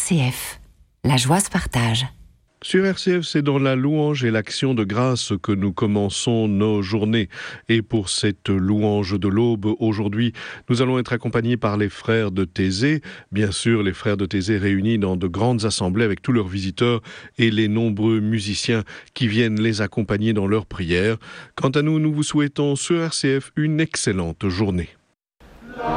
RCF. La joie se partage. Sur RCF, c'est dans la louange et l'action de grâce que nous commençons nos journées. Et pour cette louange de l'aube, aujourd'hui, nous allons être accompagnés par les frères de Thésée. Bien sûr, les frères de Thésée réunis dans de grandes assemblées avec tous leurs visiteurs et les nombreux musiciens qui viennent les accompagner dans leurs prières. Quant à nous, nous vous souhaitons sur RCF une excellente journée.